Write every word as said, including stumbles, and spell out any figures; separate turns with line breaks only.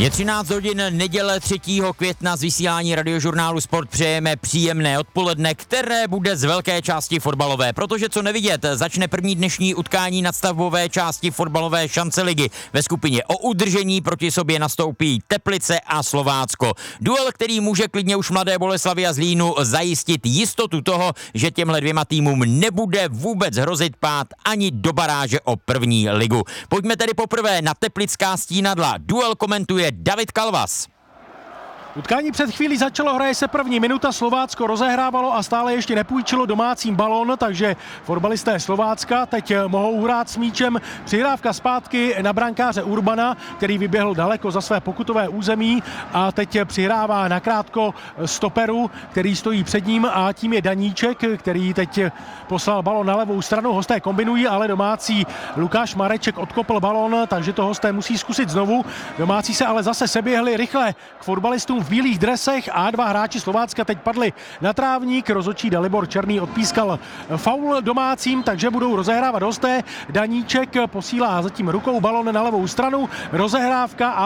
Je třináct hodin, neděle třetího května, z vysílání Radiožurnálu Sport přejeme příjemné odpoledne, které bude z velké části fotbalové, protože co nevidět, začne první dnešní utkání nadstavbové části fotbalové šance ligy. Ve skupině o udržení proti sobě nastoupí Teplice a Slovácko. Duel, který může klidně už mladé Boleslavi a Zlínu zajistit jistotu toho, že těmhle dvěma týmům nebude vůbec hrozit pád ani do baráže o první ligu. Pojďme tedy poprvé na teplická stínadla. Duel komentuje David Kalvas.
Utkání před chvílí začalo, hraje se první minuta, Slovácko rozehrávalo a stále ještě nepůjčilo domácím balón, takže fotbalisté Slovácka teď mohou hrát s míčem. Přihrávka zpátky na brankáře Urbana, který vyběhl daleko za své pokutové území a teď přihrává nakrátko stoperu, který stojí před ním, a tím je Daníček, který teď poslal balón na levou stranu. Hosté kombinují, ale domácí Lukáš Mareček odkopl balón, takže to hosté musí zkusit znovu. Domácí se ale zase seběhli rychle k fotbalistům v bílých dresech a dva hráči Slovácka teď padli na trávník. Rozhodčí Dalibor Černý odpískal faul domácím, takže budou rozehrávat hosté. Daníček posílá zatím rukou balon na levou stranu, rozehrávka a